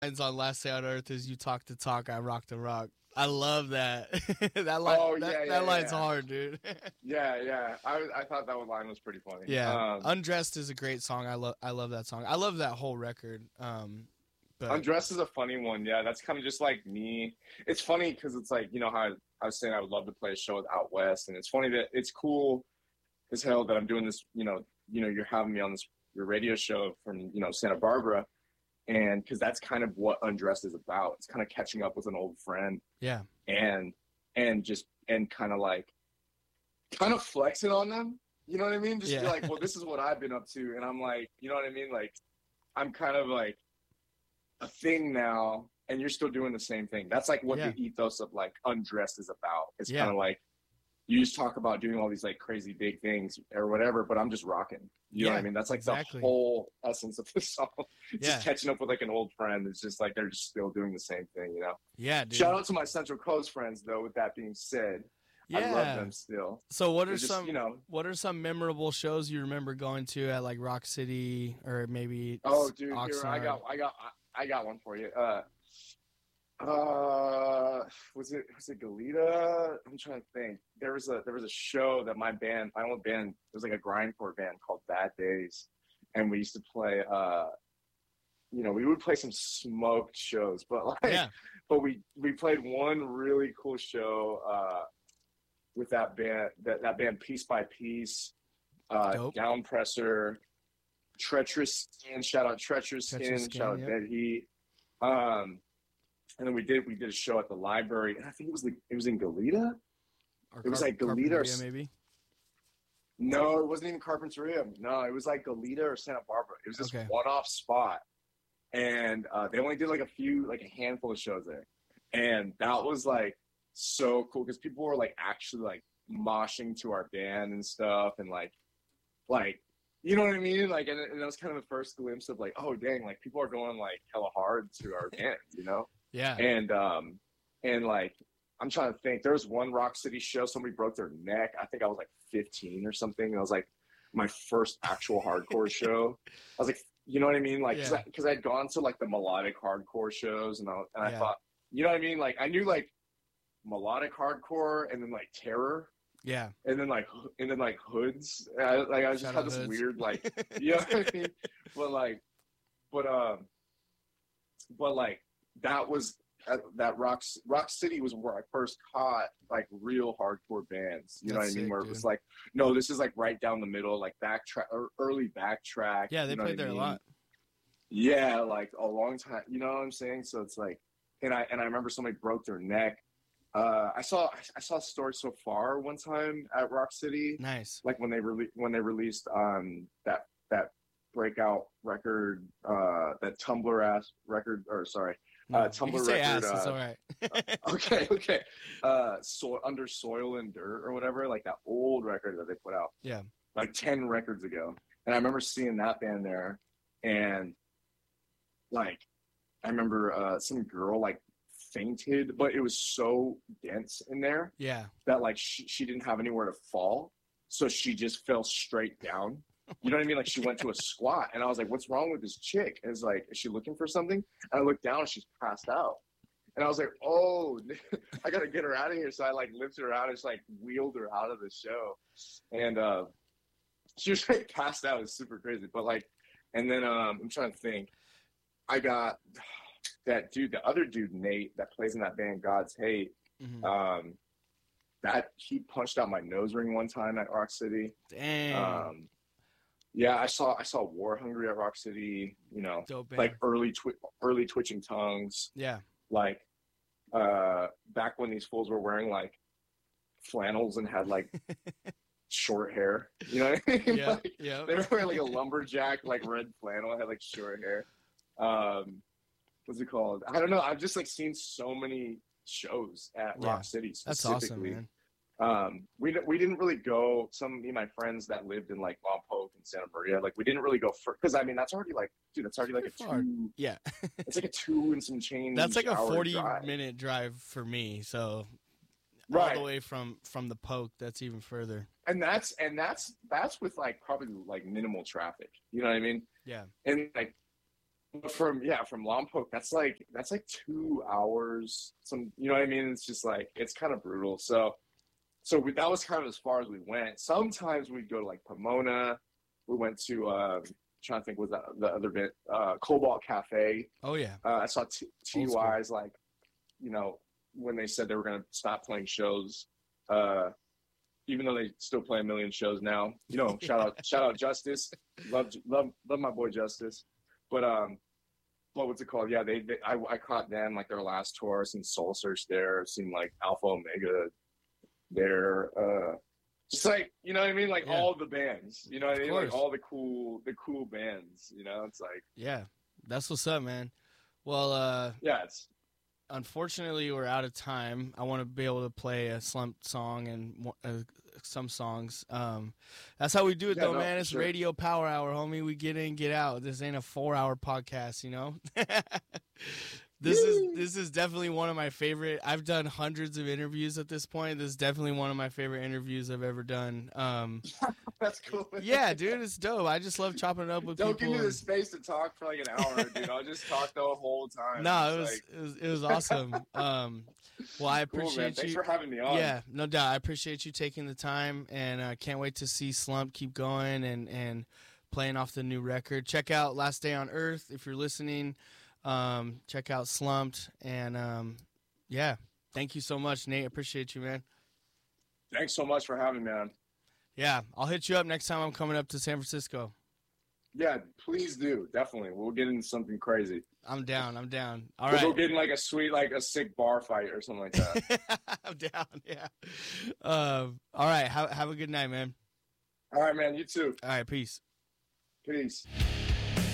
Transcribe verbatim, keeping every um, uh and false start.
lines on Last Day on Earth is "You talk the talk, I rock the rock." I love that. that line, Oh that, yeah, yeah, that yeah, line's yeah. hard, dude. Yeah, yeah. I I thought that one line was pretty funny. Yeah, Um, Undressed is a great song. I love I love that song. I love that whole record. Um, but Undressed is a funny one. Yeah, that's kind of just like me. It's funny because it's like, you know how I, I was saying I would love to play a show with Out West, and it's funny that it's cool as hell that I'm doing this. You know, you know, you're having me on this your radio show from you know Santa Barbara, and because that's kind of what Undressed is about. It's kind of catching up with an old friend yeah, and and just and kind of like kind of flexing on them. You know what I mean? Just be yeah, like, well, this is what I've been up to, and I'm like, you know what I mean? Like, I'm kind of like a thing now, and you're still doing the same thing. That's like what yeah, the ethos of like Undressed is about. It's yeah, kind of like you just talk about doing all these like crazy big things or whatever, but I'm just rocking. You know what yeah. I mean? That's like Exactly. the whole essence of the song. Yeah, Just catching up with like an old friend. It's just like they're just still doing the same thing, you know? yeah, dude. Shout out to my Central Coast friends though, with that being said. I love Yeah. them still. So what They're are just, some you know, what are some memorable shows you remember going to at like Rock City or maybe oh dude, Oxnard? here I got I got I got one for you. Uh Uh, was it was it Galita? I'm trying to think. There was a there was a show that my band, my old band, it was like a grindcore band called Bad Days, and we used to play. Uh, you know, we would play some smoked shows, but like, Yeah. but we we played one really cool show uh, with that band. That that band, Piece by Piece, uh, Dope. Down Presser, Treacherous Skin. Shout out Treacherous Skin. Treacherous Skin, Shout out yep. Dead Heat. Um. And then we did we did a show at the library, and I think it was like it was in Goleta. Or It was Car- like Goleta or Carpinteria, maybe. no, it wasn't even Carpinteria. No, it was like Goleta or Santa Barbara. It was this Okay. one-off spot, and uh, they only did like a few, like a handful of shows there, and that was like so cool because people were like actually like moshing to our band and stuff, and like like you know what I mean? Like, and, and that was kind of the first glimpse of like, oh dang, like people are going like hella hard to our band, you know. Yeah. And um and like I'm trying to think. There was one Rock City show, somebody broke their neck. I think I was like fifteen or something. And I was like my first actual hardcore show. I was like, you know what I mean? Like, Yeah. because I'd gone to like the melodic hardcore shows, and I, and I Yeah. thought, you know what I mean? Like, I knew like melodic hardcore, and then like terror, Yeah. and then like and then like hoods. And I, like I just Shout had out this Hoods. weird like, you know what I mean? But like, but um, but like that was uh, that rock Rock City was where I first caught like real hardcore bands. You know That's what I mean? sick, Where it dude. was like, no, this is like right down the middle, like backtrack or early backtrack. Yeah, they you know played what I there a mean? lot. Yeah, like a long time. You know what I'm saying? So it's like, and I and I remember somebody broke their neck. Uh, I saw I saw a story so far one time at Rock City, Nice. like when they rele- when they released um that that breakout record, uh that Tumblr ass record, or sorry, uh No, Tumblr you can say record. ass, it's Uh, all right. okay, okay, uh, so Under Soil and Dirt or whatever, like that old record that they put out Yeah. like ten records ago, and I remember seeing that band there, and like I remember uh some girl like fainted, but it was so dense in there Yeah. that like she, she didn't have anywhere to fall, so she just fell straight down. You know what I mean? Like she went to a squat, and I was like, what's wrong with this chick? And it's like, is she looking for something? And I looked down and she's passed out, and I was like, oh, I gotta get her out of here. So I like lifted her out and just like wheeled her out of the show, and uh she was like passed out. It's super crazy. But like, and then um I'm trying to think, I got that dude, the other dude, Nate, that plays in that band God's Hate. Mhm. Um, that he punched out my nose ring one time at Rock City. Damn. Um, yeah, I saw I saw War Hungry at Rock City. You know, Dope band. like early twi- early Twitching Tongues. Yeah. Like uh, back when these fools were wearing like flannels and had like short hair. You know what I mean? Yeah. Like, Yeah. they were wearing like a lumberjack, like red flannel, had like short hair. Um, what's it called? I don't know. I've just like seen so many shows at Yeah. Rock City That's awesome, specifically. man. Um, we we didn't really go. Some of me and my friends that lived in like Lompoc and Santa Maria, like we didn't really go for, because I mean that's already like, dude, that's already like a Pretty far. two. Yeah. It's like a two and some change. That's like a hour forty drive. minute drive for me. So all Right. the way from from the Poke, that's even further. And that's and that's that's with like probably like minimal traffic. You know what I mean? Yeah. And like from yeah, from Lompoc, that's like that's like two hours. Some, you know what I mean? It's just like it's kind of brutal. So, so we, that was kind of as far as we went. Sometimes we'd go to like Pomona. We went to uh, trying to think, was that the other bit? Uh, Cobalt Cafe. Oh yeah. Uh, I saw T- TY's like, you know, when they said they were gonna stop playing shows. Uh, even though they still play a million shows now, you know, shout out, shout out Justice. Love, love, love my boy Justice. But, um, what what's it called? Yeah, they, they I, I caught them like their last tour. I've seen Soul Search there. I've seen like Alpha Omega there. Uh, just like, you know what I mean? Like yeah. all the bands, you know what I mean? Like all the cool, the cool bands, you know, it's like, yeah, that's what's up, man. Well, uh, yeah, it's, unfortunately, we're out of time. I want to be able to play a Slump song and uh, some songs. Um, that's how we do it, yeah, though, no, man. It's sure. Radio Power Hour, homie. We get in, get out. This ain't a four-hour podcast, you know? This is this is definitely one of my favorite. I've done hundreds of interviews at this point. This is definitely one of my favorite interviews I've ever done. Um, That's cool. Yeah, dude, it's dope. I just love chopping it up with Don't people. Don't give me the space to talk for like an hour, dude. I'll just talk the whole time. No, it was, like... it was it was awesome. Um, well, I appreciate cool, man. you. Thanks for having me on. Yeah, no doubt. I appreciate you taking the time, and I uh, can't wait to see Slump keep going and and playing off the new record. Check out Last Day on Earth if you're listening. Um, check out Slumped, and um, yeah, thank you so much, Nate. Appreciate you, man. Thanks so much for having me, man. Yeah, I'll hit you up next time I'm coming up to San Francisco. Yeah, please do. Definitely. We'll get into something crazy. I'm down. I'm down. All we'll right. We'll get in like a sweet, like a sick bar fight or something like that. I'm down. Yeah. Um, all right. Have, have a good night, man. All right, man. You too. All right. Peace. Peace.